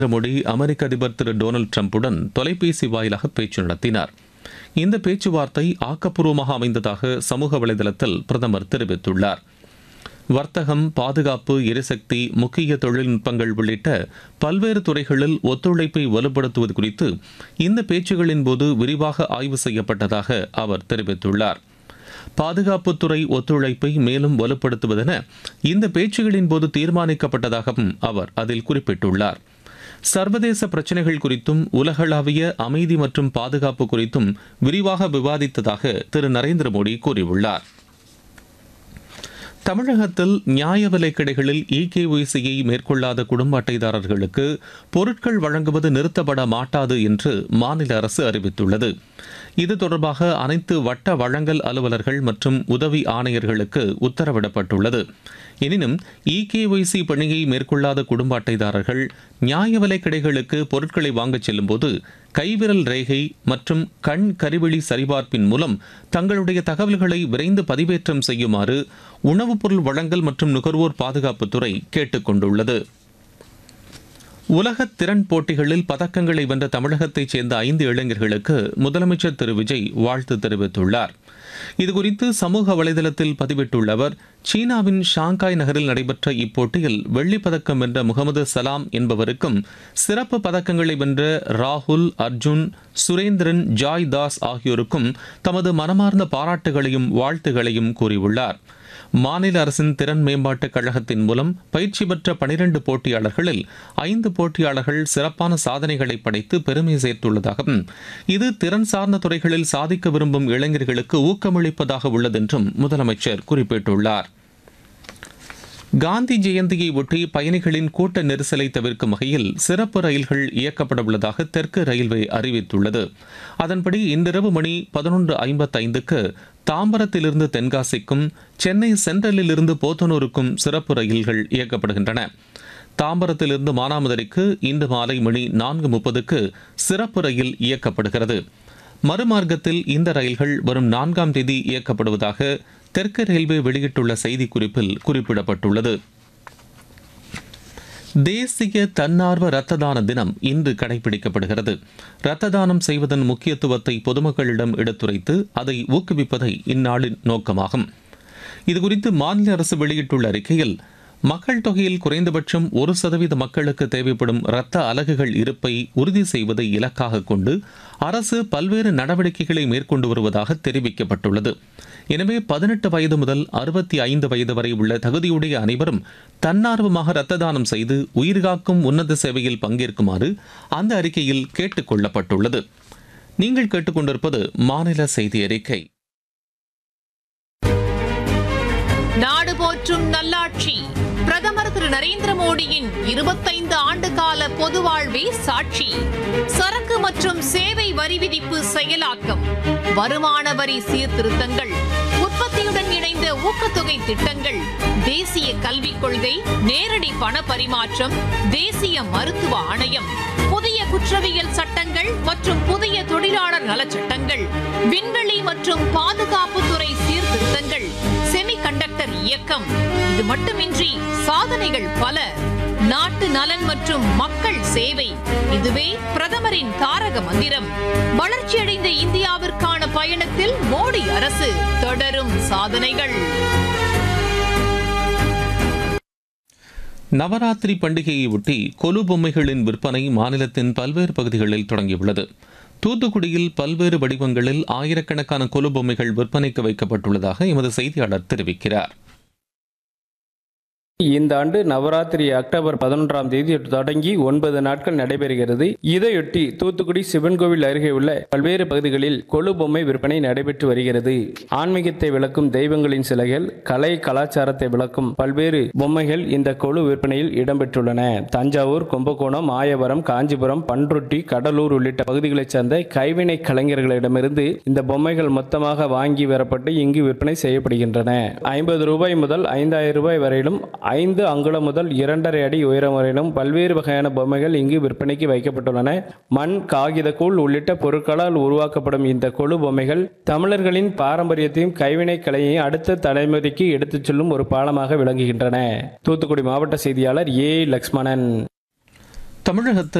மோடி அமெரிக்க அதிபர் திரு டொனால்டு டிரம்புடன் தொலைபேசி வாயிலாக பேச்சு நடத்தினார். இந்த பேச்சுவார்த்தை ஆக்கப்பூர்வமாக அமைந்ததாக சமூக வலைதளத்தில் பிரதமர் தெரிவித்துள்ளார். வர்த்தகம், பாதுகாப்பு, எரிசக்தி, முக்கிய தொழில்நுட்பங்கள் உள்ளிட்ட பல்வேறு துறைகளில் ஒத்துழைப்பை வலுப்படுத்துவது குறித்து இந்த பேச்சுகளின் போது விரிவாக ஆய்வு செய்யப்பட்டதாக அவர் தெரிவித்துள்ளார். பாதுகாப்புத்துறை ஒத்துழைப்பை மேலும் வலுப்படுத்துவதென இந்த பேச்சுகளின் போது தீர்மானிக்கப்பட்டதாகவும் அவர் அதில் குறிப்பிட்டுள்ளார். சர்வதேச பிரச்சினைகள் குறித்தும் உலகளாவிய அமைதி மற்றும் பாதுகாப்பு குறித்தும் விரிவாக விவாதித்ததாக திரு நரேந்திர மோடி கூறியுள்ளார். தமிழகத்தில் நியாய விலைக் கடைகளில் இகேஒய்சியை மேற்கொள்ளாத குடும்ப அட்டைதாரர்களுக்கு பொருட்கள் வழங்குவது நிறுத்தப்பட மாட்டாது என்று மாநில அரசு அறிவித்துள்ளது. இது தொடர்பாக அனைத்து வட்ட வழங்கல் அலுவலர்கள் மற்றும் உதவி ஆணையர்களுக்கு உத்தரவிடப்பட்டுள்ளது. எனினும் இகேஒய்சி பணியை மேற்கொள்ளாத குடும்ப அட்டைதாரர்கள் நியாய விலைக் கடைகளுக்கு பொருட்களை வாங்கச் செல்லும்போது கைவிரல் ரேகை மற்றும் கண் கருவிழி சரிபார்ப்பின் மூலம் தங்களுடைய தகவல்களை விரைந்து பதிவேற்றம் செய்யுமாறு உணவுப் பொருள் வழங்கல் மற்றும் நுகர்வோர் பாதுகாப்புத்துறை கேட்டுக் கொண்டுள்ளது. உலக திறன் போட்டிகளில் பதக்கங்களை வென்ற தமிழகத்தைச் சேர்ந்த 5 இளைஞர்களுக்கு முதலமைச்சர் திரு விஜய் வாழ்த்து தெரிவித்துள்ளார். இதுகுறித்து சமூக வலைதளத்தில் பதிவிட்டுள்ள அவர், சீனாவின் ஷாங்காய் நகரில் நடைபெற்ற இப்போட்டியில் வெள்ளிப் பதக்கம் வென்ற முகமது சலாம் என்பவருக்கும் சிறப்பு பதக்கங்களை வென்ற ராகுல், அர்ஜுன், சுரேந்திரன், ஜாய் தாஸ் ஆகியோருக்கும் தமது மனமார்ந்த பாராட்டுகளையும் வாழ்த்துகளையும் கூறியுள்ளார். மாநில அரசின் திறன் மேம்பாட்டுக் கழகத்தின் மூலம் பயிற்சி பெற்ற 12 போட்டியாளர்களில் 5 போட்டியாளர்கள் சிறப்பான சாதனைகளை படைத்து பெருமை சேர்த்துள்ளதாகவும், இது திறன் சார்ந்த துறைகளில் சாதிக்க விரும்பும் இளைஞர்களுக்கு ஊக்கமளிப்பதாக உள்ளதென்றும் முதலமைச்சர் குறிப்பிட்டுள்ளார். காந்தி ஜெயந்தியை ஒட்டி பயணிகளின் கூட்ட நெரிசலை தவிர்க்கும் வகையில் சிறப்பு ரயில்கள் இயக்கப்பட உள்ளதாக தெற்கு ரயில்வே அறிவித்துள்ளது. அதன்படி இன்றிரவு மணி 11:55க்கு தாம்பரத்திலிருந்து தென்காசிக்கும், சென்னை சென்ட்ரலிலிருந்து போத்தனூருக்கும் சிறப்பு ரயில்கள் இயக்கப்படுகின்றன. தாம்பரத்திலிருந்து மானாமதுரைக்கு இன்று மாலை மணி 4:30க்கு சிறப்பு ரயில் இயக்கப்படுகிறது. மறுமார்க்கத்தில் இந்த ரயில்கள் வரும் 4ஆம் தேதி இயக்கப்படுவதாக தெற்கு ரயில்வே வெளியிட்டுள்ள செய்திக்குறிப்பில் குறிப்பிடப்பட்டுள்ளது. தேசிய தன்னார்வ இரத்த தான தினம் இன்று கடைபிடிக்கப்படுகிறது. இரத்த தானம் செய்வதன் முக்கியத்துவத்தை பொதுமக்களிடம் எடுத்துரைத்து அதை ஊக்குவிப்பதை இந்நாளின் நோக்கமாகும். இதுகுறித்து மாநில அரசு வெளியிட்டுள்ள அறிக்கையில், மக்கள் தொகையில் குறைந்தபட்சம் 1% மக்களுக்கு தேவைப்படும் இரத்த அலகுகள் இருப்பை உறுதி செய்வதை இலக்காக கொண்டு அரசு பல்வேறு நடவடிக்கைகளை மேற்கொண்டு வருவதாக தெரிவிக்கப்பட்டுள்ளது. எனவே 18 வயது முதல் 65 வயது வரை உள்ள தகுதியுடைய அனைவரும் தன்னார்வமாக இரத்த தானம் செய்து உயிர்காக்கும் உன்னத சேவையில் பங்கேற்குமாறு அந்த அறிக்கையில் கேட்டுக் கொள்ளப்பட்டுள்ளது. நீங்கள் கேட்டுக்கொண்டிருப்பது மாநில செய்தி அறிக்கை. நாடு போற்றும் நல்லாட்சி. பிரதமர் திரு நரேந்திர மோடியின் 25 ஆண்டு கால பொது வாழ்வே சாட்சி. சரக்கு மற்றும் சேவை வரி விதிப்பு செயலாக்கம், வருமான வரி சீர்திருத்தங்கள், உற்பத்தியுடன் இணைந்த ஊக்கத்தொகை திட்டங்கள், தேசிய கல்விக் கொள்கை, நேரடி பண பரிமாற்றம், தேசிய மருத்துவ ஆணையம், புதிய குற்றவியல் சட்டங்கள் மற்றும் புதிய தொழிலாளர் நலச்சட்டங்கள், விண்வெளி மற்றும் பாதுகாப்புத்துறை சீர்திருத்தங்கள், செமிகண்டக்டர் இயக்கம். இது மட்டுமின்றி சாதனைகள் பல. நாட்டு நலன் மற்றும் மக்கள் சேவை, இதுவே பிரதமரின் தாரக மந்திரம். வளர்ச்சியடைந்த இந்தியாவிற்கான பயணத்தில் மோடி அரசு, தொடரும் சாதனைகள். நவராத்திரி பண்டிகையை ஒட்டி கொலு பொம்மைகளின் விற்பனை மாநிலத்தின் பல்வேறு பகுதிகளில் தொடங்கியுள்ளது. தூத்துக்குடியில் பல்வேறு வடிவங்களில் ஆயிரக்கணக்கான கொலு பொம்மைகள் விற்பனைக்கு வைக்கப்பட்டுள்ளதாக எமது செய்தியாளர் தெரிவிக்கிறார். இந்த ஆண்டு நவராத்திரி அக்டோபர் 11ஆம் தேதி தொடங்கி 9 நாட்கள் நடைபெறுகிறது. இதையொட்டி தூத்துக்குடி சிவன் கோவில் அருகே உள்ள பல்வேறு பகுதிகளில் கொலு பொம்மை விற்பனை நடைபெற்று வருகிறது. ஆன்மீகத்தை விளக்கும் தெய்வங்களின் சிலைகள், கலை கலாச்சாரத்தை விளக்கும் பல்வேறு பொம்மைகள் இந்த கொலு விற்பனையில் இடம்பெற்றுள்ளன. தஞ்சாவூர், கும்பகோணம், மாயவரம், காஞ்சிபுரம், பன்ருட்டி, கடலூர் உள்ளிட்ட பகுதிகளைச் சேர்ந்த கைவினை கலைஞர்களிடமிருந்து இந்த பொம்மைகள் மொத்தமாக வாங்கி வரப்பட்டு இங்கு விற்பனை செய்யப்படுகின்றன. 50 ரூபாய் முதல் 5000 ரூபாய் வரையிலும் 5 அங்குலம் முதல் 2.5 அடி உயரம் வரையிலும் பல்வேறு வகையான பொம்மைகள் இங்கு விற்பனைக்கு வைக்கப்பட்டுள்ளன. மண், காகித கூழ் உள்ளிட்ட பொருட்களால் உருவாக்கப்படும் இந்த கொலு பொம்மைகள் தமிழர்களின் பாரம்பரியத்தையும் கைவினை கலையையும் அடுத்த தலைமுறைக்கு எடுத்துச் செல்லும் ஒரு பாலமாக விளங்குகின்றன. தூத்துக்குடி மாவட்ட செய்தியாளர் ஏ. லக்ஷ்மணன். தமிழகத்தில்